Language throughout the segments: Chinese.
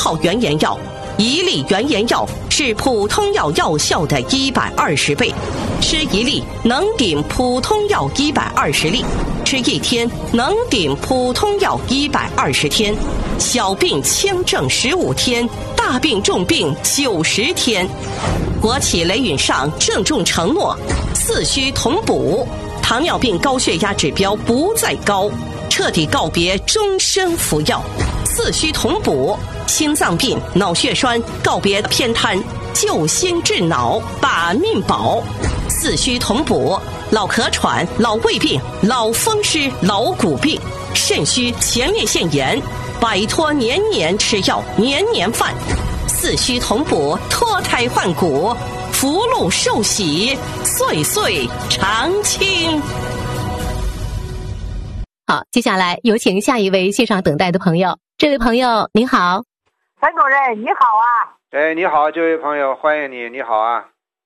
套原研药，一粒原研药是普通药药效的120倍，吃一粒能顶普通药120粒，吃一天能顶普通药120天，小病轻症15天，大病重病90天。国企雷允上郑重承诺，四需同补，糖尿病高血压指标不再高，彻底告别终身服药。四需同补，心脏病、脑血栓告别偏瘫，救心治脑，把命保。四需同补，老咳喘、老胃病、老风湿、老骨病，肾虚前列腺炎，摆脱年年吃药、年年犯。四需同补，脱胎换骨，福禄寿喜，岁岁常青。 好，接下来有请下一位线上等待的朋友。这位朋友您好。 陈主任你好啊。 哎，你好，这位朋友，欢迎你，你好啊。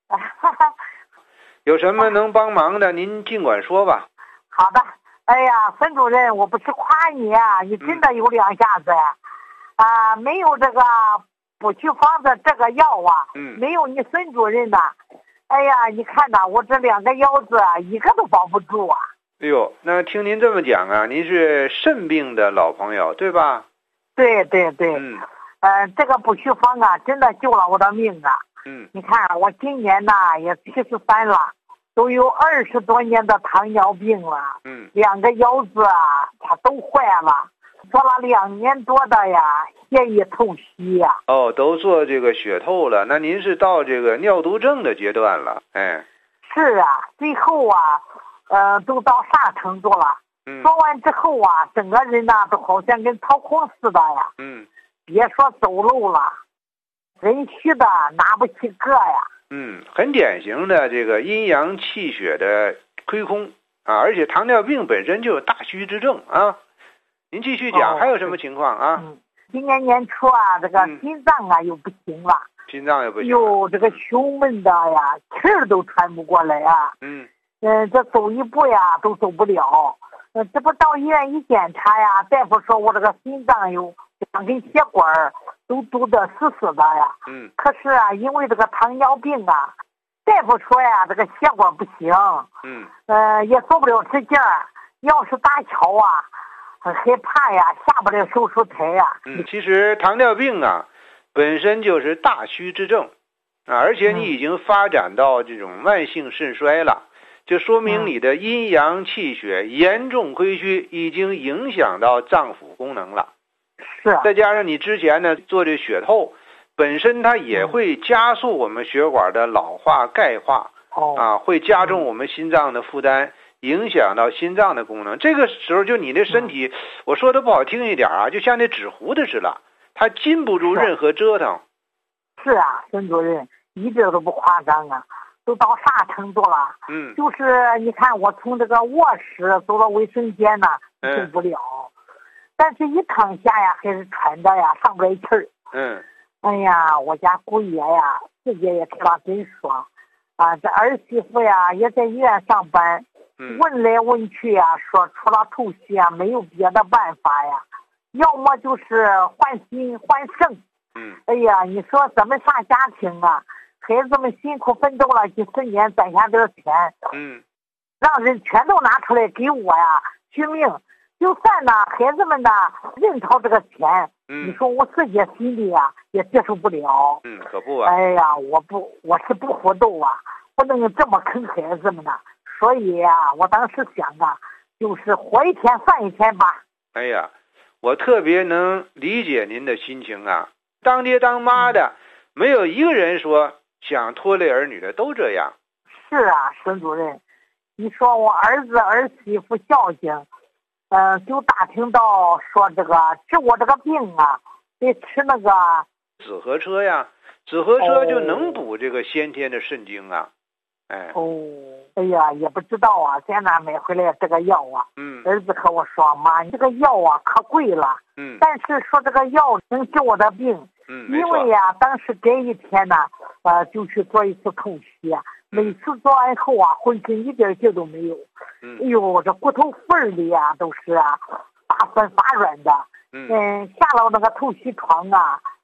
有什么能帮忙的您尽管说吧。 好的。哎呀，孙主任，我不是夸你啊，你真的有两下子呀。没有这个补虚方的这个药啊，没有你孙主任的，哎呀，你看呐，我这2个腰子一个都保不住啊。 哎呦，那听您这么讲啊，您是肾病的老朋友对吧？ 对对对。这个补虚方啊，真的救了我的命啊。你看我今年呢也73了，都有20多年的糖尿病了。2个腰子啊，它都坏了。做了2年多的呀，血液透析呀。 都做这个血透了，那您是到这个尿毒症的阶段了，哎。 是啊，最后啊，都到啥程度了？做完之后啊，整个人呢都好像跟掏空似的呀。别说走路了，人虚的拿不起个呀。 很典型的这个阴阳气血的亏空啊，而且糖尿病本身就有大虚之症啊。您继续讲，还有什么情况啊？ 今年年初啊，这个心脏啊又不行了。 心脏也不行。 哟，这个胸闷的呀，气儿都喘不过来啊。这走一步呀都走不了。这不到医院一检查呀，大夫说我这个心脏有2根血管都堵得死死的呀。可是啊，因为这个糖尿病啊，大夫说呀，这个血管不行。也做不了使劲儿，要是搭桥啊，害怕呀，下不了手术台呀。 其实糖尿病啊，本身就是大虚之症啊，而且你已经发展到这种慢性肾衰了，就说明你的阴阳气血严重亏虚，已经影响到脏腑功能了。 是。 再加上你之前呢做这血透，本身它也会加速我们血管的老化钙化。会加重我们心脏的负担，影响到心脏的功能。这个时候就你的身体，我说的不好听一点啊，就像那纸糊的似的，它禁不住任何折腾。 是啊，孙主任一点都不夸张啊，都到啥程度了？就是你看我从这个卧室走到卫生间呢，受不了，但是一躺下呀还是喘的呀，上不来气儿。哎呀，我家姑爷呀，自己也开了诊所。这儿媳妇呀也在医院上班，问来问去呀，说除了透析啊没有别的办法呀，要么就是换心换肾。哎呀，你说咱们啥家庭啊，孩子们辛苦奋斗了几十年，攒下点钱，让人全都拿出来给我呀续命，就算呢孩子们呢认掏这个钱，你说我自己心里啊也接受不了。 可不啊。 哎呀，我是不糊涂啊，不能这么坑孩子们呢。所以啊，我当时想啊，就是活一天算一天吧。 哎呀，我特别能理解您的心情啊。当爹当妈的，没有一个人说想拖累儿女的，都这样。 是啊，孙主任，你说我儿子儿媳妇孝敬，就打听到说这个治我这个病啊，得吃那个紫河车呀，紫河车就能补这个先天的肾精啊。 哎呀，也不知道啊，在哪买回来这个药啊。儿子和我说，妈，你这个药啊可贵了。但是说这个药能治我的病。因为呀，当时隔一天呢，就去做一次透析啊。每次做完后啊，浑身一点劲都没有。哎呦，这骨头缝里啊都是啊发酸发软的。下了那个透析床啊，